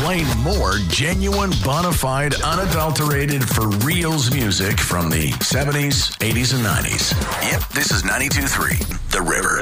playing more genuine, bona fide, unadulterated, for reals music from the 70s, 80s, and 90s. Yep, this is 92.3 The River.